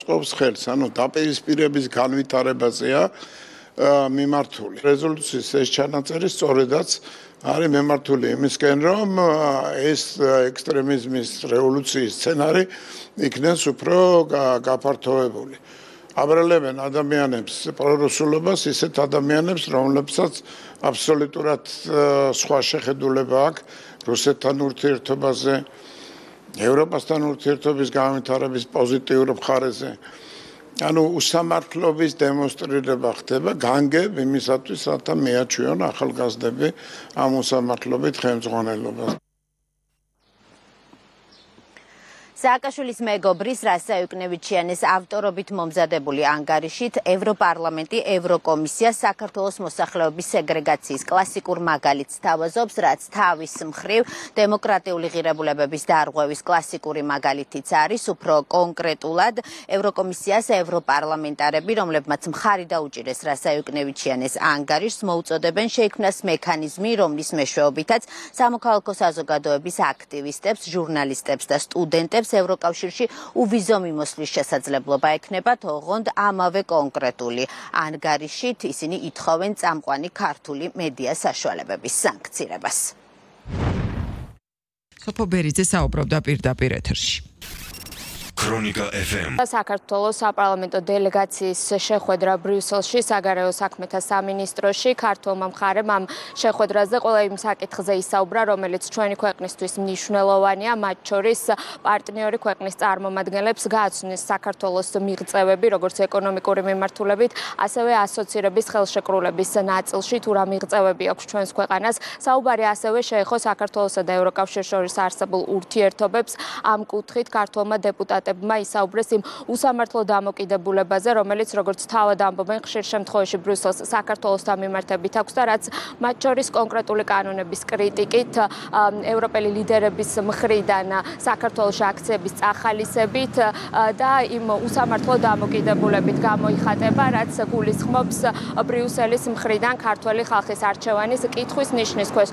Qobs ხელს, ანუ დაპირისპირების განვითარებაზეა მიმართული. რეზოლუციის ეს ჩანაწერი სწორედაც არის მიმართული იმისკენ, რომ ეს ექსტრემიზმის რევოლუციის სცენარი იქნეს უფრო გაფართოებული. აბრალებენ ადამიანებს პრორუსულობას, ისეთ ადამიანებს, რომლებსაც აბსოლუტურად სხვა შეხედულება აქვს რუსეთთან ურთიერთობაზე, ევროპასთან ურთიერთობის განვითარების პოზიტიურ მხარეზე. ანუ უსამართლობის დემონსტრირება ხდება განგებ იმისათვის, რათა მეაჩვიონ ახალგაზრდები ამ უსამართლობით ხელმძღვანელობას. სააკაშვილის მეგობრის რასა იუკნევიჩიანის ავტორობით მომზადებული ანგარიშით ევროპარლამენტი ევროკომისია საქართველოს მოსახლეობის სეგრეგაციის კლასიკურ მაგალითს თავაზობს, რაც თავის მხრივ დემოკრატიული ღირებულებების დარღვევის კლასიკური მაგალითიც არის, უფრო კონკრეტულად ევროკომისიას ევროპარლამენტარები, რომლებმაც მხარი დაუჭირეს რასა იუკნევიჩიანის ანგარიშს, მოუწოდებენ შეიქმნას მექანიზმი, რომლის მეშვეობითაც სამოქალაქო საზოგადოების აქტივისტებს, ჟურნალისტებს და სტუდენტებს ევროკავშირში უვიზო მიმოსვლის შესაძლებლობა ექნებათ, ოღონდ ამავე კონკრეტული ანგარიშით ისინი ითხოვენ წამყვანი ქართული მედია საშუალებების სანქცირებას. სოფო ბერიძე საუბრობდა პირდაპირ ეთერში. Kronika FM. საქართველოს საპარლამენტო დელეგაციის შეხვედრა ბრიუსელში საგარეო საქმეთა სამინისტროში ქართულმა მხარემ ამ შეხვედრაზე ყველა იმ საკითხზე ისაუბრა, რომელიც ჩვენი ქვეყნისთვის მნიშვნელოვანია, მათ შორის პარტნიორი ქვეყნის წარმომადგენლებს გააცნეს საქართველოს მიღწევები, როგორც ეკონომიკური მიმართულებით, ასევე ასოცირების ხელშეკრულების ნაწილში თუ რა მიღწევები აქვს ჩვენს ქვეყანას. საუბარი ასევე შეეხო საქართველოსა და ევროკავშირის შორის არსებულ ურთიერთობებს. ამ კუთხით ქართულმა დეპუტატებმა ისაუბრეს იმ უსამართლო დამოკიდებულებაზე, რომელიც როგორც თავად ამბობენ, ხშირ შემთხვევაში ბრიუსელს საქართველოსთან მიმართებით აქვს და რაც მათ შორის კონკრეტული კანონების კრიტიკით, ევროპელი ლიდერების მხრიდან საქართველოში აქციების წახალისებით და იმ უსამართლო დამოკიდებულებით გამოიხატება, რაც გულისხმობს ბრიუსელის მხრიდან ქართველი ხალხის არჩევანის კითხვის ნიშნის ქვეშ